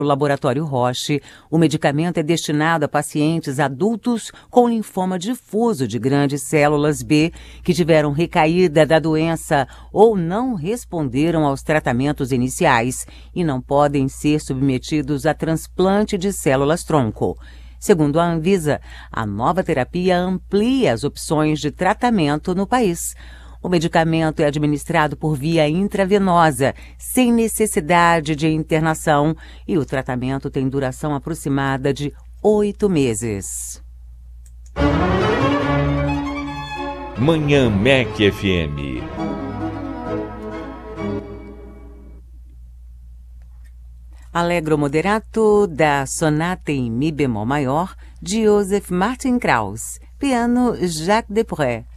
No laboratório Roche, o medicamento é destinado a pacientes adultos com linfoma difuso de grandes células B que tiveram recaída da doença ou não responderam aos tratamentos iniciais e não podem ser submetidos a transplante de células-tronco. Segundo a Anvisa, a nova terapia amplia as opções de tratamento no país. O medicamento é administrado por via intravenosa, sem necessidade de internação, e o tratamento tem duração aproximada de 8 meses. Manhã MEC FM. Allegro moderato da sonata em mi bemol maior de Joseph Martin Krauss, piano Jacques Deprez.